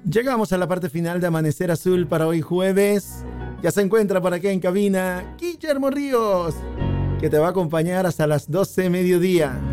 Llegamos a la parte final de Amanecer Azul para hoy jueves. Ya se encuentra por acá en cabina Guillermo Ríos, que te va a acompañar hasta las 12 mediodía.